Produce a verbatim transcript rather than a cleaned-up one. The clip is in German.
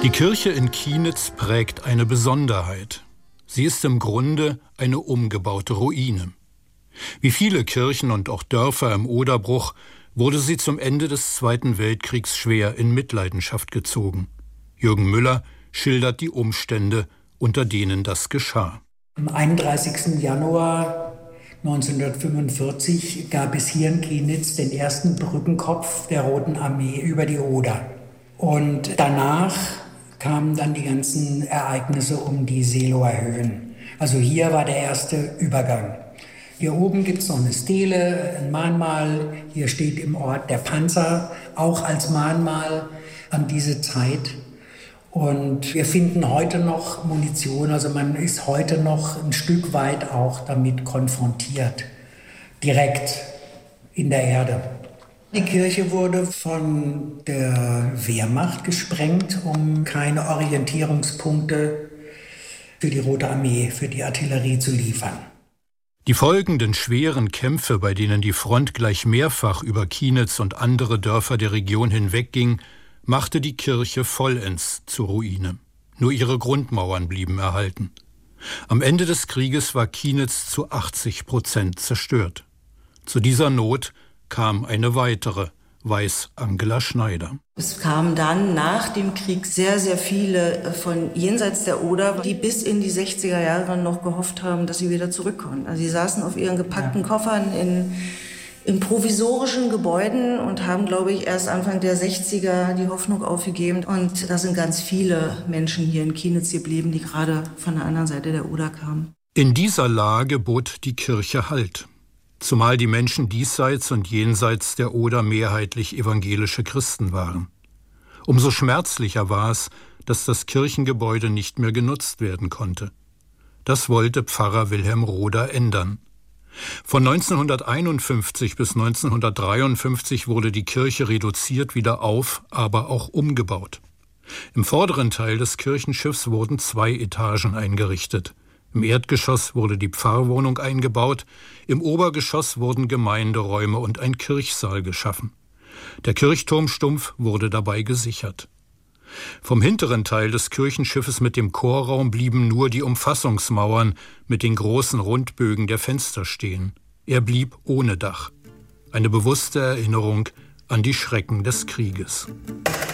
Die Kirche in Kienitz prägt eine Besonderheit. Sie ist im Grunde eine umgebaute Ruine. Wie viele Kirchen und auch Dörfer im Oderbruch wurde sie zum Ende des Zweiten Weltkriegs schwer in Mitleidenschaft gezogen. Jürgen Müller schildert die Umstände, unter denen das geschah. Am einunddreißigsten Januar neunzehnhundertfünfundvierzig gab es hier in Kienitz den ersten Brückenkopf der Roten Armee über die Oder. Und danach kamen dann die ganzen Ereignisse um die Seelower Höhen. Also hier war der erste Übergang. Hier oben gibt es noch eine Stele, ein Mahnmal. Hier steht im Ort der Panzer, auch als Mahnmal an diese Zeit. Und wir finden heute noch Munition, also man ist heute noch ein Stück weit auch damit konfrontiert, direkt in der Erde. Die Kirche wurde von der Wehrmacht gesprengt, um keine Orientierungspunkte für die Rote Armee, für die Artillerie zu liefern. Die folgenden schweren Kämpfe, bei denen die Front gleich mehrfach über Kienitz und andere Dörfer der Region hinwegging, machte die Kirche vollends zur Ruine. Nur ihre Grundmauern blieben erhalten. Am Ende des Krieges war Kienitz zu achtzig Prozent zerstört. Zu dieser Not kam eine weitere, weiß Angela Schneider. Es kamen dann nach dem Krieg sehr, sehr viele von jenseits der Oder, die bis in die sechziger Jahre noch gehofft haben, dass sie wieder zurückkommen. Also sie saßen auf ihren gepackten Koffern in, in provisorischen Gebäuden und haben, glaube ich, erst Anfang der sechziger die Hoffnung aufgegeben. Und da sind ganz viele Menschen hier in Kienitz geblieben, die gerade von der anderen Seite der Oder kamen. In dieser Lage bot die Kirche Halt. Zumal die Menschen diesseits und jenseits der Oder mehrheitlich evangelische Christen waren. Umso schmerzlicher war es, dass das Kirchengebäude nicht mehr genutzt werden konnte. Das wollte Pfarrer Wilhelm Roder ändern. Von neunzehnhunderteinundfünfzig bis neunzehnhundertdreiundfünfzig wurde die Kirche reduziert wieder auf, aber auch umgebaut. Im vorderen Teil des Kirchenschiffs wurden zwei Etagen eingerichtet. Im Erdgeschoss wurde die Pfarrwohnung eingebaut, im Obergeschoss wurden Gemeinderäume und ein Kirchsaal geschaffen. Der Kirchturmstumpf wurde dabei gesichert. Vom hinteren Teil des Kirchenschiffes mit dem Chorraum blieben nur die Umfassungsmauern mit den großen Rundbögen der Fenster stehen. Er blieb ohne Dach. Eine bewusste Erinnerung an die Schrecken des Krieges.